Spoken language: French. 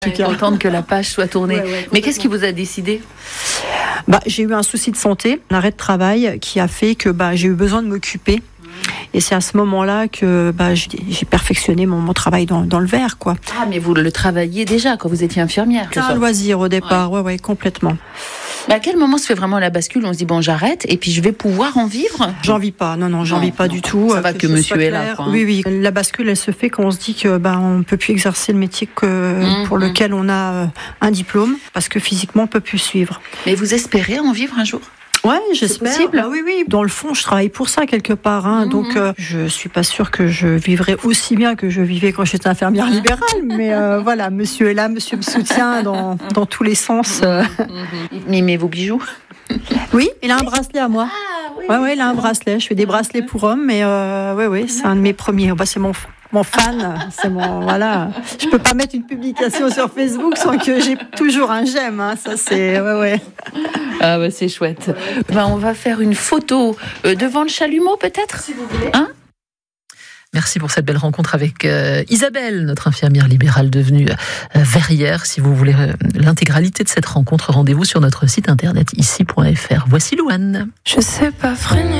Contente que la page soit tournée. Mais qu'est-ce qui vous a décidé ? J'ai eu un souci de santé, un arrêt de travail qui a fait que j'ai eu besoin de m'occuper. Et c'est à ce moment-là que j'ai perfectionné mon travail dans le verre, quoi. Ah, mais vous le travailliez déjà quand vous étiez infirmière. C'est un loisir au départ, ouais, complètement. À quel moment se fait vraiment la bascule ? On se dit j'arrête et puis je vais pouvoir en vivre ? J'en vis pas, j'en vis pas du tout. Ça va que monsieur est là, quoi. Oui, la bascule, elle se fait quand on se dit que on peut plus exercer le métier pour lequel on a un diplôme, parce que physiquement on peut plus suivre. Mais vous espérez en vivre un jour ? Ouais, j'espère. C'est possible. Oui. Dans le fond, je travaille pour ça quelque part. Donc, je suis pas sûre que je vivrai aussi bien que je vivais quand j'étais infirmière libérale. Mais voilà, monsieur est là, monsieur me soutient dans tous les sens. Il met vos bijoux ? Oui, il a un bracelet à moi. Ah, oui. Ouais, il a un bracelet. Je fais des bracelets pour hommes, mais c'est un de mes premiers. C'est mon fan, c'est voilà. Je peux pas mettre une publication sur Facebook sans que j'ai toujours un j'aime. Ça c'est Ah c'est chouette. On va faire une photo devant le chalumeau peut-être, si vous voulez. Merci pour cette belle rencontre avec Isabelle, notre infirmière libérale devenue verrière. Si vous voulez l'intégralité de cette rencontre, rendez-vous sur notre site internet ici.fr. Voici Louane. Je sais pas freiner.